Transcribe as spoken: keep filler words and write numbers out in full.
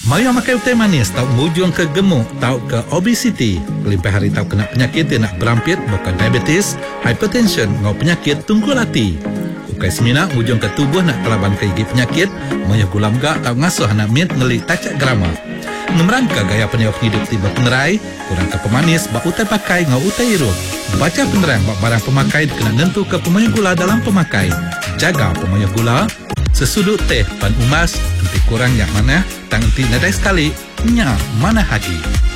Maya makan teh manis tahu mujung ke gemuk, tahu ke obesiti. Lebih hari tahu kena penyakit yang nak berampit, bukan diabetes, hypertension, ngau penyakit tunggul hati. Ukai semina mujung ke tubuh nak kelaban ke gigi penyakit, maya gulam gak tahu ngasuh anak mit ngelik tacak grama. Ngemerangka gaya penyawak hidup tiba pengerai, kurang ke pemanis, bak utai pakai ngau utai irut. Baca penerang bak barang pemakai kena nentu ke pemaya gula dalam pemakai. Jaga pemaya gula. Sesudut teh pan umas, nanti kurang yang mana, tang nanti nadai sekali, nyak mana haji.